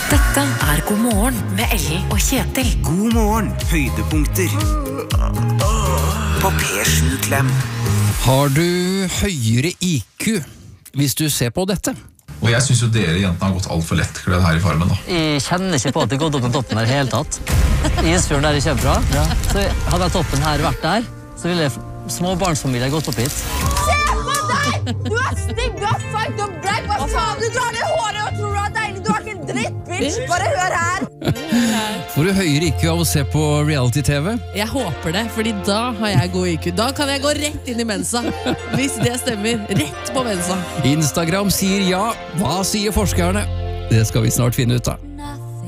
Dette God morgen med Ellen og Kjetil. God morgen, høydepunkter på P7-klem. Har du høyere IQ hvis du ser på dette? Og jeg synes jo dere jentene har gått alt for lett kledd her i Farmen da. Jeg kjenner ikke på at det har gått opp den toppen her helt tatt. Isfjorden der er kjempebra. Ja. Så hadde jeg toppen her vært der, så ville småbarnsfamilier gått opp hit. Se på deg! Du stygg, du feil, du bleik. Hva faen? Du drar ned håret og tror du er deilig. Du er ikke en dritt, bitch. Bare hør her. Får du høyere IQ av å se på reality-TV? Jeg håper det, fordi da har jeg god IQ. Da kan jeg gå rett inn i Mensa. Hvis det stemmer, rett på Mensa. Instagram sier ja. Hva sier forskerne? Det skal vi snart finne ut av.